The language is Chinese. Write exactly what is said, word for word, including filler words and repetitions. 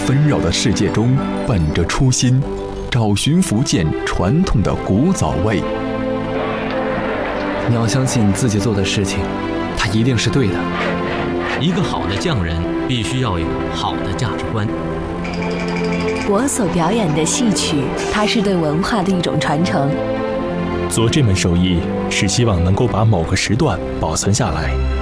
纷扰的世界中，本着初心，找寻福建传统的古早味。 你要相信自己做的事情，它一定是对的。 一个好的匠人必须要有好的价值观。 我所表演的戏曲，它是对文化的一种传承。 做这门手艺是希望能够把某个时段保存下来。